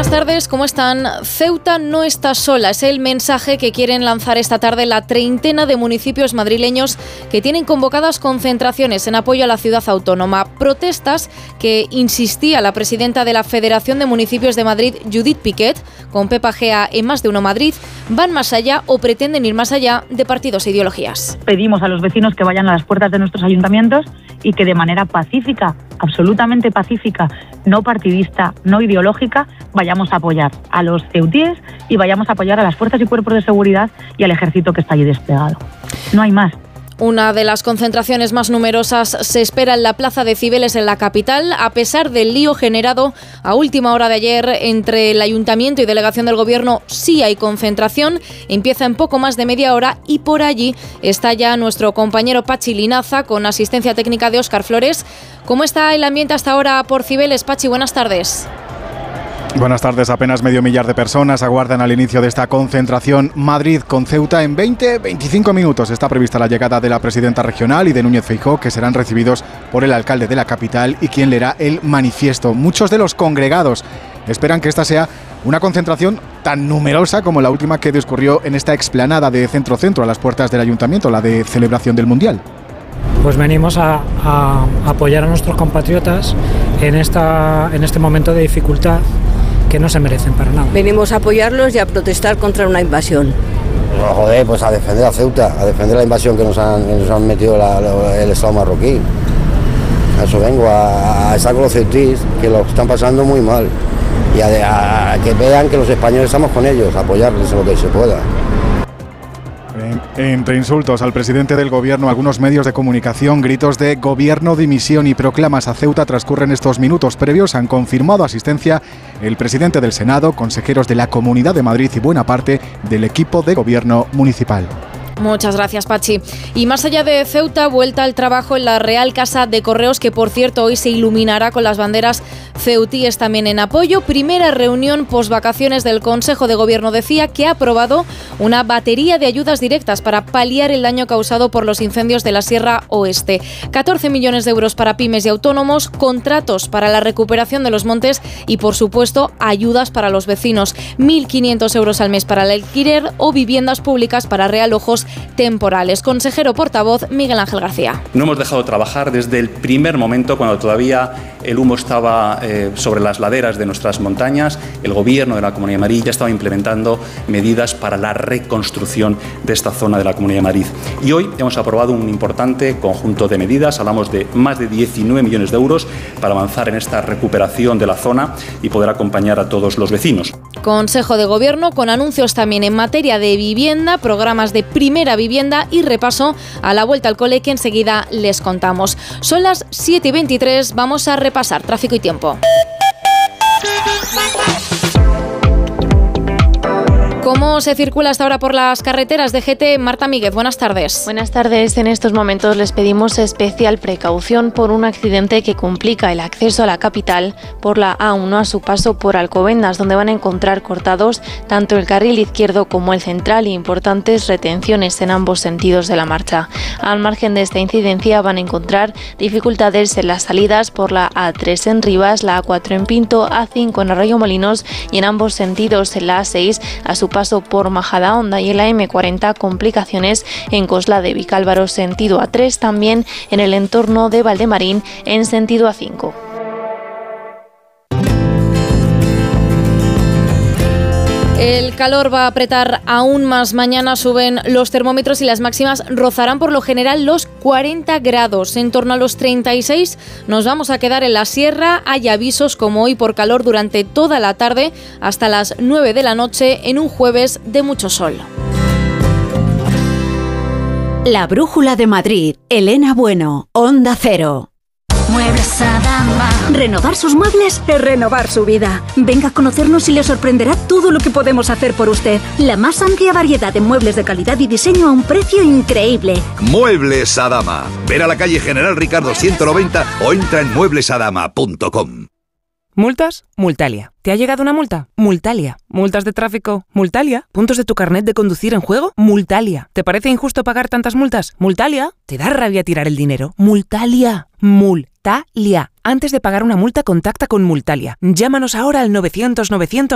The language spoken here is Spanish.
Buenas tardes, ¿cómo están? Ceuta no está sola, es el mensaje que quieren lanzar esta tarde la treintena de municipios madrileños que tienen convocadas concentraciones en apoyo a la ciudad autónoma. Protestas que insistía la presidenta de la Federación de Municipios de Madrid, Judith Piquet, con Pepa Gea en Más de Uno Madrid, van más allá o pretenden ir más allá de partidos e ideologías. Pedimos a los vecinos que vayan a las puertas de nuestros ayuntamientos y que de manera pacífica, absolutamente pacífica, no partidista, no ideológica, vayamos a apoyar a los ceutíes y vayamos a apoyar a las fuerzas y cuerpos de seguridad y al ejército que está allí desplegado. No hay más. Una de las concentraciones más numerosas se espera en la Plaza de Cibeles en la capital, a pesar del lío generado a última hora de ayer entre el Ayuntamiento y delegación del Gobierno. Sí hay concentración, empieza en poco más de media hora y por allí está ya nuestro compañero Pachi Linaza con asistencia técnica de Óscar Flores. ¿Cómo está el ambiente hasta ahora por Cibeles? Pachi, buenas tardes. Buenas tardes. Apenas medio millar de personas aguardan al inicio de esta concentración. Madrid con Ceuta en 20-25 minutos. Está prevista la llegada de la presidenta regional y de Núñez Feijóo, que serán recibidos por el alcalde de la capital y quien leerá el manifiesto. Muchos de los congregados esperan que esta sea una concentración tan numerosa como la última que discurrió en esta explanada de Centro-Centro a las puertas del Ayuntamiento, la de celebración del Mundial. Pues venimos a apoyar a nuestros compatriotas en este momento de dificultad que no se merecen para nada. Venimos a apoyarlos y a protestar contra una invasión. No, joder, pues a defender a Ceuta, a defender la invasión que nos han metido el Estado marroquí. A eso vengo, a estar con los ceutíes, que lo están pasando muy mal. Y a que vean que los españoles estamos con ellos, a apoyarles en lo que se pueda. Entre insultos al presidente del Gobierno, algunos medios de comunicación, gritos de gobierno, dimisión y proclamas a Ceuta transcurren estos minutos previos. Han confirmado asistencia el presidente del Senado, consejeros de la Comunidad de Madrid y buena parte del equipo de gobierno municipal. Muchas gracias, Pachi. Y más allá de Ceuta, vuelta al trabajo en la Real Casa de Correos, que por cierto hoy se iluminará con las banderas ceutíes también en apoyo. Primera reunión posvacaciones del Consejo de Gobierno decía que ha aprobado una batería de ayudas directas para paliar el daño causado por los incendios de la Sierra Oeste. 14 millones de euros para pymes y autónomos, contratos para la recuperación de los montes y, por supuesto, ayudas para los vecinos. 1.500 euros al mes para el alquiler o viviendas públicas para realojos temporales. Consejero portavoz Miguel Ángel García. No hemos dejado de trabajar desde el primer momento, cuando todavía el humo estaba sobre las laderas de nuestras montañas. El Gobierno de la Comunidad de Madrid ya estaba implementando medidas para la reconstrucción de esta zona de la Comunidad de Madrid. Y hoy hemos aprobado un importante conjunto de medidas. Hablamos de más de 19 millones de euros para avanzar en esta recuperación de la zona y poder acompañar a todos los vecinos. Consejo de Gobierno con anuncios también en materia de vivienda, programas de primera vivienda y repaso a la vuelta al cole que enseguida les contamos. Son las 7:23, vamos a repasar tráfico y tiempo. ¿Cómo se circula hasta ahora por las carreteras de GT? Marta Míguez, buenas tardes. Buenas tardes. En estos momentos les pedimos especial precaución por un accidente que complica el acceso a la capital por la A1 a su paso por Alcobendas, donde van a encontrar cortados tanto el carril izquierdo como el central y importantes retenciones en ambos sentidos de la marcha. Al margen de esta incidencia van a encontrar dificultades en las salidas por la A3 en Rivas, la A4 en Pinto, A5 en Arroyomolinos y en ambos sentidos en la A6 a su paso por Majadahonda, y en la M40 complicaciones en Cosla de Vicálvaro sentido A3, también en el entorno de Valdemarín en sentido A5. El calor va a apretar aún más. Mañana suben los termómetros y las máximas rozarán por lo general los 40 grados. En torno a los 36 nos vamos a quedar en la sierra. Hay avisos como hoy por calor durante toda la tarde hasta las 9 de la noche en un jueves de mucho sol. La Brújula de Madrid. Elena Bueno, Onda Cero. Muebles Adama. Renovar sus muebles es renovar su vida. Venga a conocernos y le sorprenderá todo lo que podemos hacer por usted. La más amplia variedad de muebles de calidad y diseño a un precio increíble. Muebles Adama. Ven a la calle General Ricardo 190 o entra en mueblesadama.com. ¿Multas? Multalia. ¿Te ha llegado una multa? Multalia. ¿Multas de tráfico? Multalia. ¿Puntos de tu carnet de conducir en juego? Multalia. ¿Te parece injusto pagar tantas multas? Multalia. ¿Te da rabia tirar el dinero? Multalia. Multalia. Antes de pagar una multa, contacta con Multalia. Llámanos ahora al 900 900